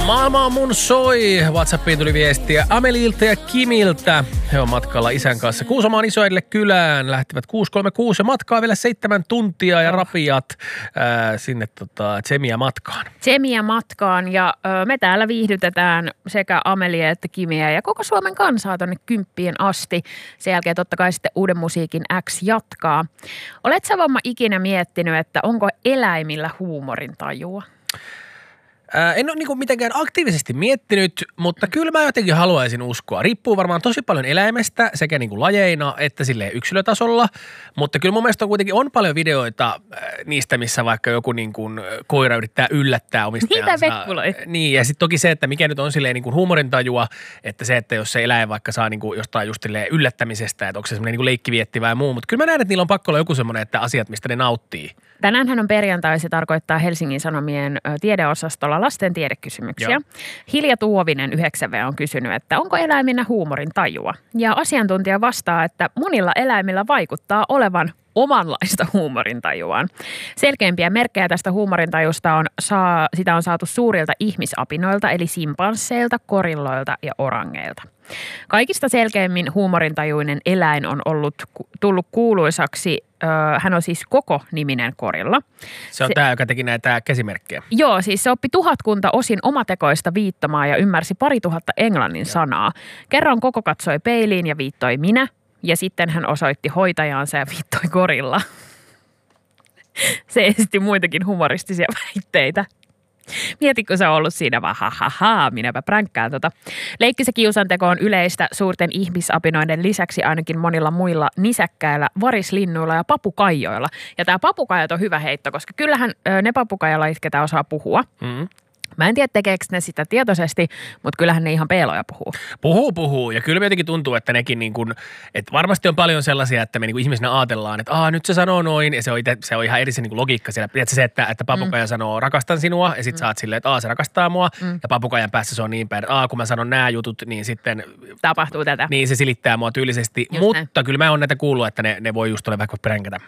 Maailma on mun soi. WhatsAppiin tuli viestiä Amelilta ja Kimiltä. He on matkalla isän kanssa Kuusamaan isoille kylään. Lähtivät 636 ja matkaa vielä 7 tuntia ja rapiat sinne Tsemiä matkaan. Tsemiä matkaan ja me täällä viihdytetään sekä Amelia että Kimiä ja koko Suomen kansaa tonne 10 asti. Sen jälkeen totta kai sitten uuden musiikin X jatkaa. Olet sä Vamma ikinä miettinyt, että onko eläimillä huumorintajua? En ole mitenkään aktiivisesti miettinyt, mutta kyllä mä jotenkin haluaisin uskoa. Riippuu varmaan tosi paljon eläimestä sekä lajeina että silleen yksilötasolla, mutta kyllä mun mielestä on paljon videoita niistä, missä vaikka joku koira yrittää yllättää omistajansa. Niitä vekkuloja. Niin, ja sitten toki se, että mikä nyt on silleen huumorintajua, että se, että jos se eläin vaikka saa jostain just yllättämisestä, että onko se semmoinen leikkiviettivä ja muu, mutta kyllä mä näen, että niillä on pakko olla joku semmoinen, että asiat, mistä ne nauttii. Tänäänhän on perjantai, se tarkoittaa Helsingin Sanomien tiedeosastolla lasten tiedekysymyksiä. Joo. Hilja Tuovinen 9V on kysynyt, että onko eläiminä huumorin tajua? Ja asiantuntija vastaa, että monilla eläimillä vaikuttaa olevan omanlaista huumorintajuaan. Selkeimpiä merkkejä tästä huumorintajusta sitä on saatu suurilta ihmisapinoilta, eli simpansseilta, korilloilta ja orangeilta. Kaikista selkeimmin huumorintajuinen eläin on tullut kuuluisaksi. Hän on siis Koko-niminen korilla. Se on tämä, joka teki näitä käsimerkkejä. Joo, siis se oppi 1000 osin omatekoista viittomaa ja ymmärsi 2000 englannin sanaa. Kerran Koko katsoi peiliin ja viittoi minä, ja sitten hän osoitti hoitajaansa ja viittoi korilla. Se esitti muitakin humoristisia väitteitä. Mietitkö sä ollut siinä vaan minäpä pränkkään Leikkis- ja kiusanteko on yleistä suurten ihmisapinoiden lisäksi ainakin monilla muilla nisäkkäillä, varislinnuilla ja papukaijoilla. Ja tää papukajat on hyvä heitto, koska kyllähän ne papukajalajit, ketä osaa puhua. Mä en tiedä, tekeekö ne sitä tietoisesti, mutta kyllähän ne ihan peeloja puhuu. Puhuu. Ja kyllä jotenkin tuntuu, että nekin että varmasti on paljon sellaisia, että me ihmisenä ajatellaan, että nyt se sanoo noin ja se on ihan eri se logiikka siellä. Tiedätkö se, että papukaija sanoo rakastan sinua ja sit sä oot silleen, että se rakastaa mua ja papukajan päässä se on niin päin, että kun mä sanon nämä jutut, niin sitten tapahtuu tätä. Niin se silittää mua tyylisesti, just mutta näin. Kyllä mä oon näitä kuullut, että ne voi just olla vaikka pränkätä.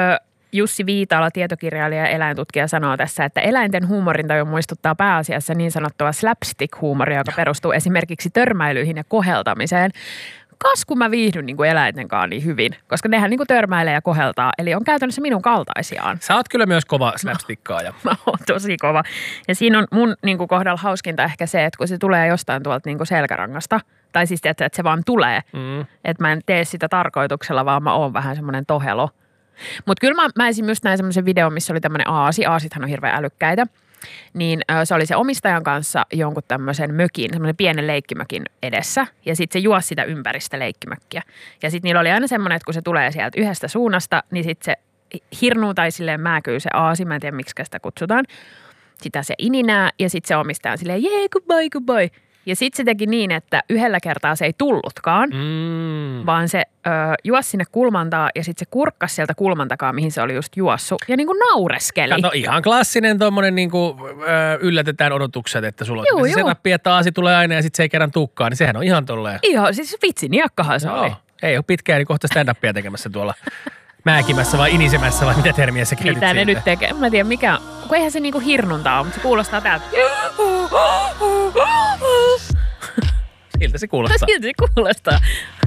Jussi Viitala, tietokirjailija ja eläintutkija, sanoo tässä, että eläinten huumorintaju muistuttaa pääasiassa niin sanottua slapstick-huumoria, joka perustuu esimerkiksi törmäilyihin ja koheltamiseen. Kun mä viihdyn eläinten kanssa niin hyvin, koska nehän törmäilee ja koheltaa, eli on käytännössä minun kaltaisiaan. Sä oot kyllä myös kova slapstickaaja. Mä oon tosi kova. Ja siinä on mun kohdalla hauskinta ehkä se, että kun se tulee jostain tuolta selkärangasta, tai siis että se vaan tulee, että mä en tee sitä tarkoituksella, vaan mä oon vähän semmoinen tohelo. Mutta kyllä mä esim. Just näin semmoisen videon, missä oli tämmöinen aasi. Aasithan on hirveän älykkäitä. Niin se oli se omistajan kanssa jonkun tämmöisen mökin, semmoisen pienen leikkimökin edessä. Ja sitten se juosi sitä ympäristä leikkimökkiä. Ja sitten niillä oli aina semmoinen, että kun se tulee sieltä yhdestä suunnasta, niin sitten se hirnuu tai silleen määkyy se aasi. Mä en tiedä, miksi sitä kutsutaan. Sitä se ininää ja sitten se omistaja on silleen, goodbye. Ja sitten se teki niin, että yhdellä kertaa se ei tullutkaan, vaan se juosi sinne kulmantaa ja sitten se kurkkasi sieltä kulmantakaa, mihin se oli just juossut. Ja naureskeli. Kato, ihan klassinen tommonen yllätetään odotukset, että sulla on se setappi, että aasi tulee aina ja sitten se ei kerran tukkaan, niin sehän on ihan tolleen. Ihan, siis vitsiniakkahan se oli. Ei ole pitkään, niin kohta stand-upia tekemässä tuolla määkimässä vai inisemässä vai mitä termiä se käytit. Mitä ne nyt tekee? Mä en tiedä mikä, kun eihän se hirnuntaa ole, mutta se kuulostaa täältä. Siltä se kuulostaa. Siltä se kuulostaa.